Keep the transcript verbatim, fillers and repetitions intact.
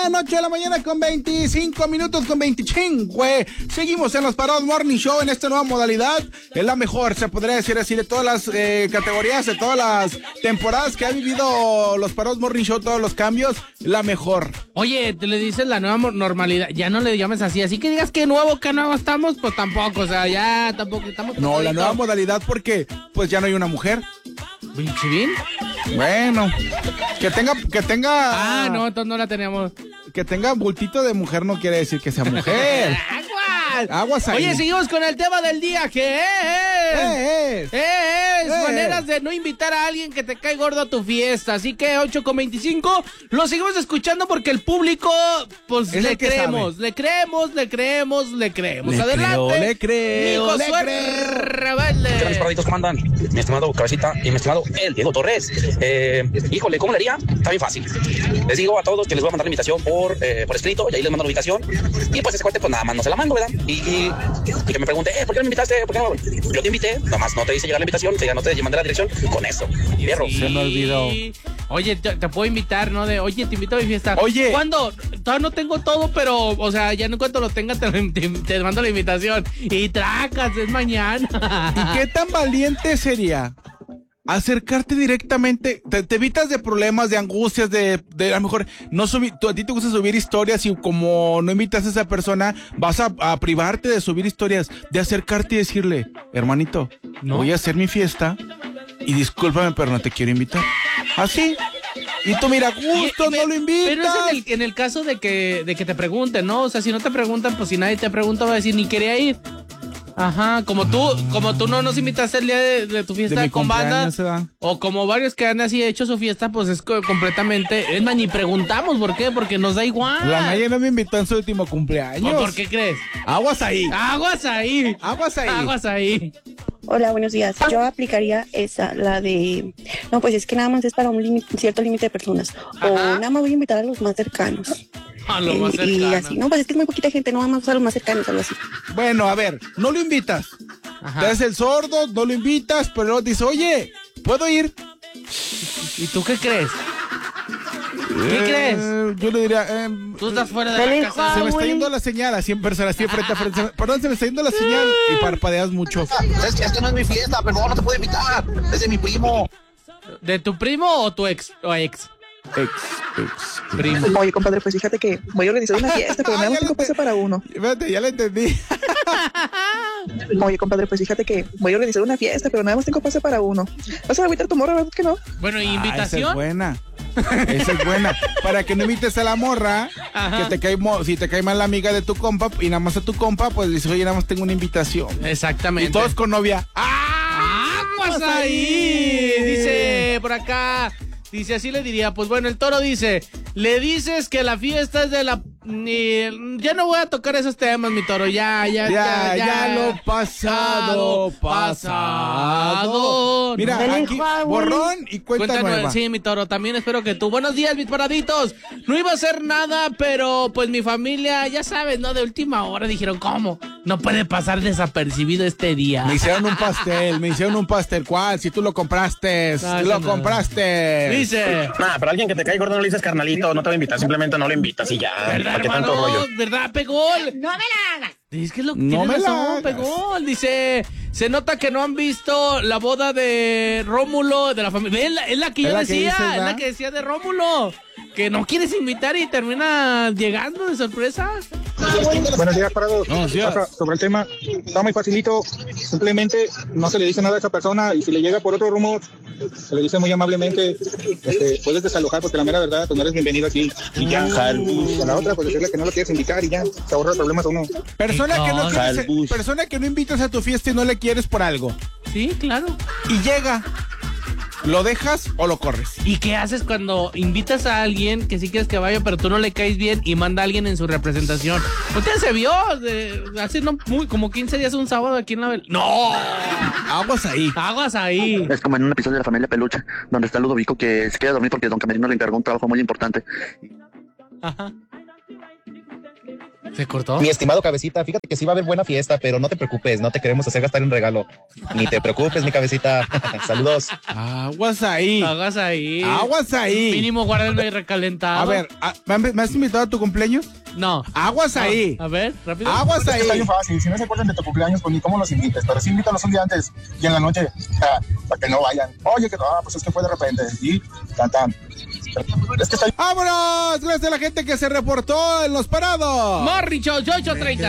Son ocho de la mañana con veinticinco minutos, con veinticinco. Seguimos en los Parados Morning Show en esta nueva modalidad. Es la mejor, se podría decir así, de todas las eh, categorías, de todas las temporadas que ha vivido los Parados Morning Show, todos los cambios, la mejor. Oye, te le dices la nueva normalidad, ya no le llames así, así que digas que nuevo, que nuevo estamos, pues tampoco, o sea, ya tampoco estamos. No, todito. La nueva modalidad porque pues ya no hay una mujer. ¿Sí bien? Bueno, que tenga, que tenga. Ah, no, entonces no la teníamos. Que tenga bultito de mujer no quiere decir que sea mujer. ¡Aguas! Aguas ahí. Oye, seguimos con el tema del día, que es. ¿Qué es? ¿Qué es? ¿Qué Maneras es? de no invitar a alguien que te cae gordo a tu fiesta. Así que ocho con veinticinco, lo seguimos escuchando porque el público, pues es le el que creemos, sabe. le creemos, le creemos, le creemos. Le Adelante. creo, le creo, Mijo, le suerte, creo. rebelde. ¿Qué tal, mis paraditos? ¿Cómo andan? Mi estimado Cabecita y mi estimado El Diego Torres. Eh, híjole, ¿cómo le haría? Está bien fácil. Les digo a todos que les voy a mandar la invitación por, eh, por escrito, y ahí les mando la ubicación. Y pues ese cuate, pues nada más no se la mando, ¿verdad? Y, y, y que me pregunte, eh, ¿por qué no me invitaste? ¿Por qué no? Yo te invité, nada más no te hice llegar la invitación, te, no te mandé la dirección. Con eso, fierro. Sí. Se me olvidó. Oye, te, te puedo invitar, ¿no? De, oye, te invito a mi fiesta. Oye. ¿Cuándo? Todavía no tengo todo, pero, o sea, ya en cuanto lo tenga, te, te, te mando la invitación. Y tracas, es mañana. ¿Y qué tan valiente sería acercarte directamente? Te, te evitas de problemas, de angustias, de, de a lo mejor no subir, tú, a ti te gusta subir historias y como no invitas a esa persona, vas a, a privarte de subir historias, de acercarte y decirle, hermanito, ¿no? Voy a hacer mi fiesta y discúlpame, pero no te quiero invitar. Así. Y tú mira, gusto, Y- y- no lo invitas. Pero es en el, en el caso de que, de que te pregunten, ¿no? O sea, si no te preguntan, pues si nadie te pregunta, va a decir, ni quería ir. Ajá, como tú, como tú no nos invitaste el día de, de tu fiesta De mi con banda, cumpleaños, se va. o como varios que han así hecho su fiesta, pues es co- completamente, es más, ni preguntamos por qué, porque nos da igual. La Naya no me invitó en su último cumpleaños. ¿Por qué crees? Aguas ahí. Aguas ahí. Aguas ahí. Aguas ahí. Hola, buenos días. Yo aplicaría esa, la de, no, pues es que nada más es para un límite- cierto límite de personas. O Ajá. nada más voy a invitar a los más cercanos. A lo más Y- y cercano. así, no, pues es que es muy poquita gente, no, nada más a los más cercanos, algo así. Bueno, a ver, no lo invitas. Ajá. Te haces el sordo, no lo invitas, pero luego dices, oye, ¿puedo ir? ¿Y tú qué crees? ¿Qué Eh, crees? Yo le diría, eh, Tú estás fuera de la Feliz casa. se me está yendo la señal, así en persona, así frente a frente. Se me- Perdón, se me está yendo la señal y parpadeas mucho. Es que esto no es mi fiesta, perdón, no te puedo invitar. Es de mi primo. ¿De tu primo o tu ex? O ex. Ex, ex. Primo. Oye, compadre, pues fíjate que voy a organizar una fiesta, pero Ah, nada ya más tengo lo te- pase para uno. Espérate, ya le entendí. Oye, compadre, pues fíjate que voy a organizar una fiesta, pero nada más tengo pase para uno. ¿Vas a agüitar tu morra, verdad que no? Bueno, ¿y Ah, esa es invitación? buena. Esa es buena. Para que no invites a la morra, Ajá. que te cae, mo- si te cae mal la amiga de tu compa, y nada más a tu compa, pues dices, oye, nada más tengo una invitación. Exactamente. Y todos con novia. ¡Ah! ¡Aguas ahí! Dice por acá. Dice, así le diría. Pues bueno, el Toro dice, le dices que la fiesta es de la... ni- ya no voy a tocar esos temas, mi Toro. Ya, ya, Ya, ya. ya, lo pasado, pasado. Mira, Feliz aquí, Halloween. borrón y cuenta, Cuenta nueva. nueva. Sí, mi Toro, también espero que tú. Buenos días, mis paraditos. No iba a hacer nada, pero pues mi familia, ya sabes, ¿no? De última hora dijeron, ¿cómo? No puede pasar desapercibido este día. Me hicieron un pastel, me hicieron un pastel. ¿Cuál? Si tú lo compraste, No, lo eso no. compraste. Dice, Nah, pero alguien que te cae gordo no le dices carnalito, no te va a invitar, simplemente no lo invitas y ya. ¿verdad, ¿Para qué tanto hermano? rollo? ¿Verdad, Pegol? No me la hagas. Es que es lo que No tiene me la razón, hagas. Pegol. Dice, se nota que no han visto la boda de Rómulo, de la familia. Es la, es la que yo Es la que decía, dices, es la ¿verdad? que decía de Rómulo. Que no quieres invitar y termina llegando de sorpresa. Buenos días, parados. Buenos días. O sea, sobre el tema, está muy facilito. Simplemente no se le dice nada a esa persona y si le llega por otro rumor, se le dice muy amablemente, este, puedes desalojar porque la mera verdad, pues no eres bienvenido aquí. Y ya, a la otra, pues decirle que no lo quieres invitar y ya, se ahorra problemas a uno. Persona que, no No, quieres- Jalbus. persona que no invitas a tu fiesta y no le quieres por algo. Sí, claro. Y llega. ¿Lo dejas o lo corres? ¿Y qué haces cuando invitas a alguien que sí quieres que vaya, pero tú no le caes bien y manda a alguien en su representación? Usted se vio de, hace no muy, como quince días un sábado aquí en la... Bel- ¡No! Aguas ahí. Aguas ahí. Es como en un episodio de La Familia Peluche, donde está Ludovico que se queda a dormir porque Don Camerino le encargó un trabajo muy importante. Ajá. ¿Se cortó? Mi estimado Cabecita, fíjate que sí va a haber buena fiesta, pero no te preocupes, no te queremos hacer gastar en regalo. Ni te preocupes, mi Cabecita. Saludos. Aguas ahí. Aguas ahí. Aguas ahí. Mínimo guárdenlo ahí recalentado. A ver, a- ¿me me has invitado a tu cumpleaños? No. Aguas No. ahí. A ver, rápido. Aguas Está bien ahí. fácil, si no se acuerdan de tu cumpleaños, pues ni cómo los invites, pero sí invítalos un día antes y en la noche, ah, para que no vayan. Oye, que ah, pues es que fue de repente, y tan tan. Es que está ¡Vámonos! Gracias a la gente que se reportó en los parados. Morricho, ocho treinta.